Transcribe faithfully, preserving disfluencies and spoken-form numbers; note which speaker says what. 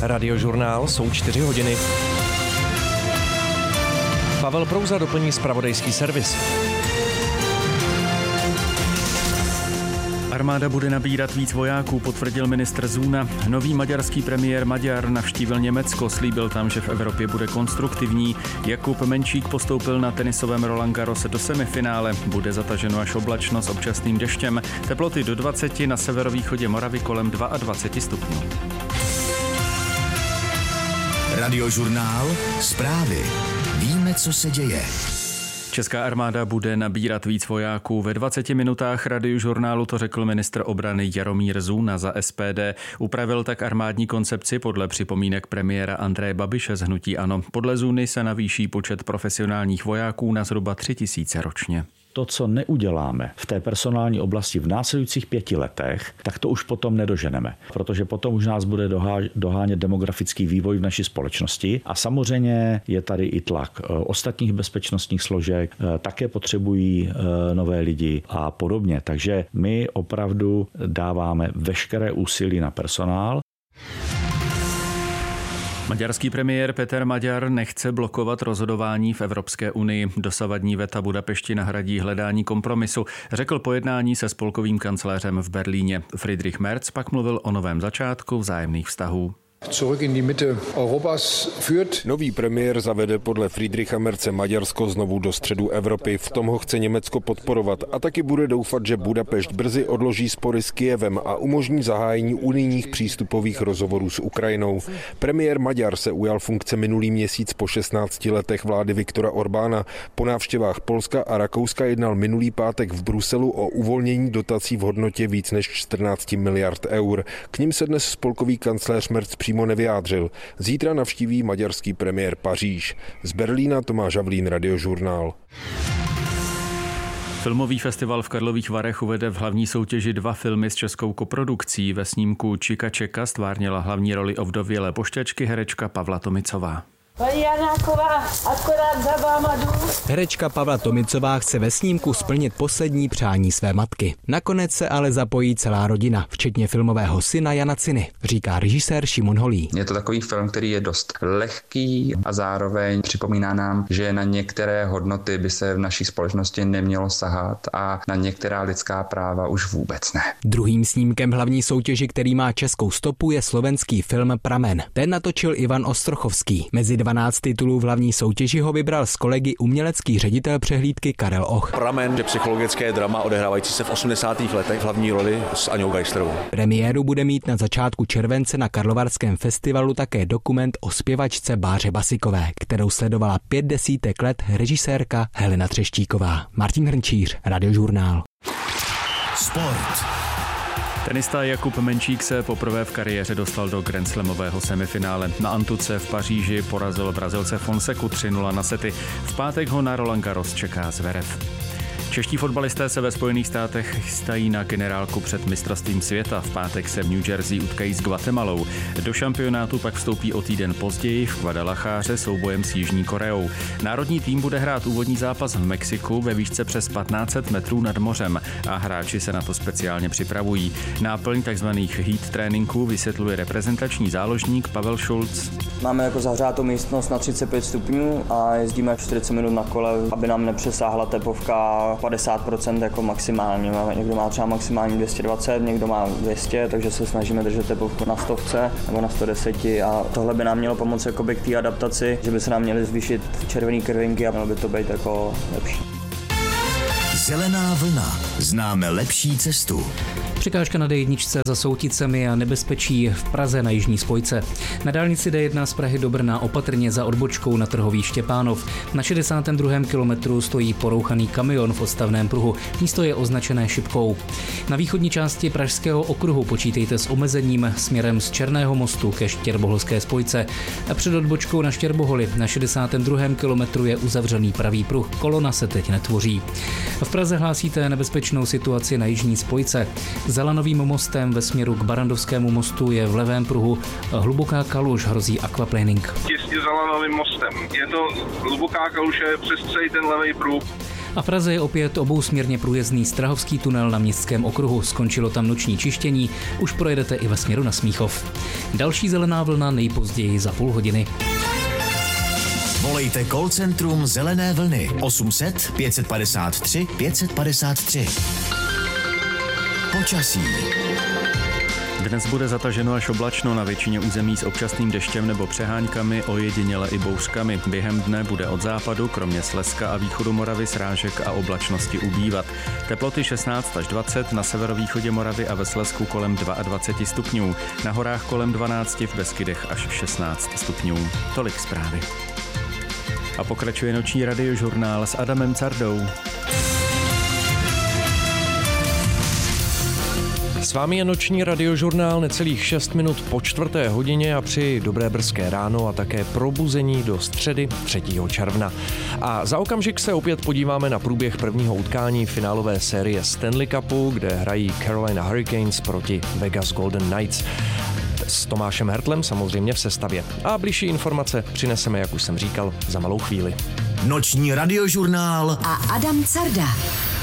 Speaker 1: Radiožurnál, jsou čtyři hodiny. Pavel Prouza doplní zpravodajský servis.
Speaker 2: Armáda bude nabírat víc vojáků, potvrdil ministr Zuna. Nový maďarský premiér Maďar navštívil Německo, slíbil tam, že v Evropě bude konstruktivní. Jakub Menčík postoupil na tenisovém Roland Garros do semifinále. Bude zataženo až oblačno s občasným deštěm. Teploty do dvaceti, na severovýchodě Moravy kolem dvacet dva stupňů.
Speaker 3: Radiožurnál, zprávy. Víme, co se děje.
Speaker 2: Česká armáda bude nabírat víc vojáků. Ve dvaceti minutách Radiožurnálu to řekl ministr obrany Jaromír Zuna za S P D. Upravil tak armádní koncepci podle připomínek premiéra Andreje Babiše z hnutí ANO. Podle Zuny se navýší počet profesionálních vojáků na zhruba tři tisíce ročně.
Speaker 4: To, co neuděláme v té personální oblasti v následujících pěti letech, tak to už potom nedoženeme, protože potom už nás bude dohánět demografický vývoj v naší společnosti a samozřejmě je tady i tlak ostatních bezpečnostních složek, také potřebují nové lidi a podobně. Takže my opravdu dáváme veškeré úsilí na personál.
Speaker 2: Maďarský premiér Peter Maďar nechce blokovat rozhodování v Evropské unii. Dosavadní veta Budapešti nahradí hledání kompromisu, řekl po jednání se spolkovým kancléřem v Berlíně. Friedrich Merz pak mluvil o novém začátku vzájemných vztahů.
Speaker 5: Nový premiér zavede podle Friedricha Merze Maďarsko znovu do středu Evropy. V tom ho chce Německo podporovat a taky bude doufat, že Budapešť brzy odloží spory s Kyjevem a umožní zahájení unijních přístupových rozhovorů s Ukrajinou. Premiér Maďar se ujal funkce minulý měsíc po šestnácti letech vlády Viktora Orbána. Po návštěvách Polska a Rakouska jednal minulý pátek v Bruselu o uvolnění dotací v hodnotě víc než čtrnáct miliard eur. K nim se dnes spolkový kancléř Merz přímo nevyjádřil. Zítra navštíví maďarský premiér Paříž. Z Berlína Tomáš Havlín, Radiožurnál.
Speaker 2: Filmový festival v Karlových Varech uvede v hlavní soutěži dva filmy s českou koprodukcí. Ve snímku Čika Čeka stvárnila hlavní roli ovdovělé pošťačky herečka Pavla Tomicová.
Speaker 6: Paní Janáková, akorát za váma jdu.
Speaker 7: Herečka Pavla Tomicová chce ve snímku splnit poslední přání své matky. Nakonec se ale zapojí celá rodina, včetně filmového syna Jana Ciny, říká režisér Šimon Holý.
Speaker 8: Je to takový film, který je dost lehký a zároveň připomíná nám, že na některé hodnoty by se v naší společnosti nemělo sahat a na některá lidská práva už vůbec ne.
Speaker 7: Druhým snímkem hlavní soutěži, který má českou stopu, je slovenský film Pramen. Ten natočil Ivan Ostrochovský. Mezi dvanáct titulů v hlavní soutěži ho vybral s kolegy umělecký ředitel přehlídky Karel Och.
Speaker 9: Pramen je psychologické drama odehrávající se v osmdesátých letech v hlavní roli s Aňou Geislerovou.
Speaker 7: Premiéru bude mít na začátku července na Karlovarském festivalu také dokument o zpěvačce Báře Basikové, kterou sledovala pět desítek let režisérka Helena Třeštíková. Martin Hrnčíř, Radiožurnál.
Speaker 3: Sport.
Speaker 2: Tenista Jakub Menčík se poprvé v kariéře dostal do grandslamového semifinále. Na Antuce v Paříži porazil Brazilce Fonseku tři nula na sety. V pátek ho na Roland Garros čeká Zverev. Čeští fotbalisté se ve Spojených státech chystají na generálku před mistrovstvím světa. V pátek se v New Jersey utkají s Guatemalou. Do šampionátu pak vstoupí o týden později v Guadalajáře soubojem s Jižní Koreou. Národní tým bude hrát úvodní zápas v Mexiku ve výšce přes patnáct set metrů nad mořem a hráči se na to speciálně připravují. Náplň tzv. Heat tréninků vysvětluje reprezentační záložník Pavel Šulc.
Speaker 10: Máme jako zahřátou místnost na třicet pět stupňů a jezdíme čtyřicet minut na kole, aby nám nepřesáhla tepovka padesát procent jako maximálně. Někdo má třeba maximálně dvě stě dvacet, někdo má dvě stě, takže se snažíme držet tepovku na stovce nebo na sto deset a tohle by nám mělo pomoct jako k té adaptaci, že by se nám měly zvýšit červené krvinky a mělo by to být jako lepší.
Speaker 3: Zelená vlna. Známe lepší cestu.
Speaker 11: Překážka na D jedna za Souticemi a nebezpečí v Praze na jižní spojce. Na dálnici D jedna z Prahy do Brna opatrně za odbočkou na Trhový Štěpánov. Na šedesátém druhém kilometru stojí porouchaný kamion v odstavném pruhu. Místo je označené šipkou. Na východní části Pražského okruhu počítejte s omezením směrem z Černého mostu ke Štěrboholské spojce. A před odbočkou na Štěrboholi na šedesátém druhém kilometru je uzavřený pravý pruh. Kolona se teď netvoří. V Praze hlásíte nebezpečnou situaci na jižní spojce. Za Lanovým mostem ve směru k Barandovskému mostu je v levém pruhu hluboká kaluž, hrozí aquaplaning.
Speaker 12: Těsně za Lanovým mostem. Je to hluboká kaluž přes celý ten levý pruh.
Speaker 11: A v Praze je opět obousměrně průjezdný Strahovský tunel na Městském okruhu. Skončilo tam noční čištění, už projedete i ve směru na Smíchov. Další zelená vlna nejpozději za půl hodiny.
Speaker 3: Volejte call centrum Zelené vlny osm set pět padesát tři pět padesát tři. Počasí.
Speaker 2: Dnes bude zataženo až oblačno na většině území s občasným deštěm nebo přeháňkami, ojediněle i bouřkami. Během dne bude od západu, kromě Slezska a východu Moravy, srážek a oblačnosti ubývat. Teploty šestnáct až dvacet, na severovýchodě Moravy a ve Slezsku kolem dvacet dva stupňů, na horách kolem dvanáct, v Beskydech až šestnáct stupňů. Tolik zprávy. A pokračuje noční radiožurnál s Adamem Cardou.
Speaker 1: S vámi je noční radiožurnál necelých šest minut po čtvrté hodině a přeji dobré brzké ráno a také probuzení do středy třetího června. A za okamžik se opět podíváme na průběh prvního utkání finálové série Stanley Cupu, kde hrají Carolina Hurricanes proti Vegas Golden Knights. S Tomášem Hertlem samozřejmě v sestavě. A bližší informace přineseme, jak už jsem říkal, za malou chvíli.
Speaker 3: Noční radiožurnál
Speaker 12: a Adam Carda.